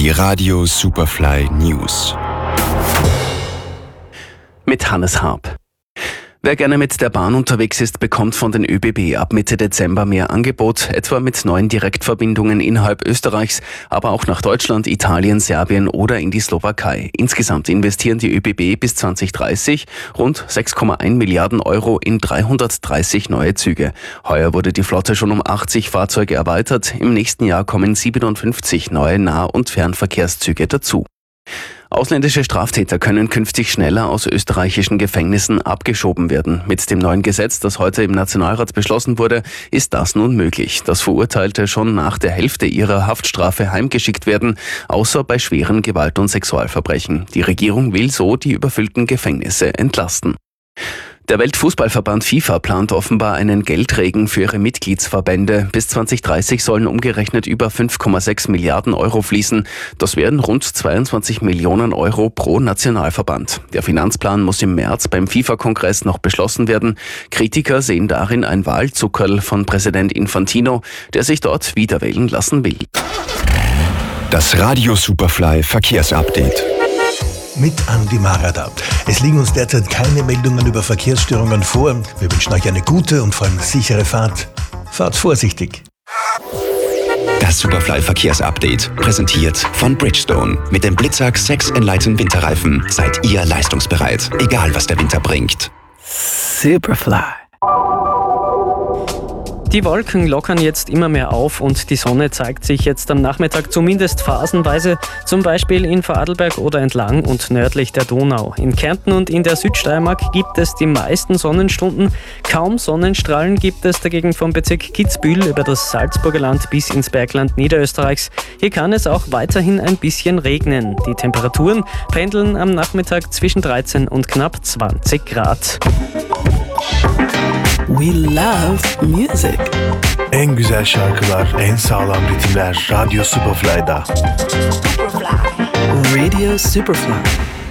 Die Radio Superfly News. Mit Hannes Harp. Wer gerne mit der Bahn unterwegs ist, bekommt von den ÖBB ab Mitte Dezember mehr Angebot, etwa mit neuen Direktverbindungen innerhalb Österreichs, aber auch nach Deutschland, Italien, Serbien oder in die Slowakei. Insgesamt investieren die ÖBB bis 2030 rund 6,1 Milliarden Euro in 330 neue Züge. Heuer wurde die Flotte schon um 80 Fahrzeuge erweitert. Im nächsten Jahr kommen 57 neue Nah- und Fernverkehrszüge dazu. Ausländische Straftäter können künftig schneller aus österreichischen Gefängnissen abgeschoben werden. Mit dem neuen Gesetz, das heute im Nationalrat beschlossen wurde, ist das nun möglich, dass Verurteilte schon nach der Hälfte ihrer Haftstrafe heimgeschickt werden, außer bei schweren Gewalt- und Sexualverbrechen. Die Regierung will so die überfüllten Gefängnisse entlasten. Der Weltfußballverband FIFA plant offenbar einen Geldregen für ihre Mitgliedsverbände. Bis 2030 sollen umgerechnet über 5,6 Milliarden Euro fließen. Das wären rund 22 Millionen Euro pro Nationalverband. Der Finanzplan muss im März beim FIFA-Kongress noch beschlossen werden. Kritiker sehen darin ein Wahlzuckerl von Präsident Infantino, der sich dort wiederwählen lassen will. Das Radio Superfly Verkehrsupdate. Mit Andi Marada. Es liegen uns derzeit keine Meldungen über Verkehrsstörungen vor. Wir wünschen euch eine gute und vor allem sichere Fahrt. Fahrt vorsichtig. Das Superfly Verkehrsupdate, präsentiert von Bridgestone. Mit dem Blitzak 6 Enlighten Winterreifen seid ihr leistungsbereit, egal was der Winter bringt. Superfly. Die Wolken lockern jetzt immer mehr auf und die Sonne zeigt sich jetzt am Nachmittag zumindest phasenweise, zum Beispiel in Vorarlberg oder entlang und nördlich der Donau. In Kärnten und in der Südsteiermark gibt es die meisten Sonnenstunden. Kaum Sonnenstrahlen gibt es dagegen vom Bezirk Kitzbühel über das Salzburger Land bis ins Bergland Niederösterreichs. Hier kann es auch weiterhin ein bisschen regnen. Die Temperaturen pendeln am Nachmittag zwischen 13 und knapp 20 Grad. We love music. En güzel şarkılar, en sağlam ritimler Radyo Superfly'da. Radio Superfly.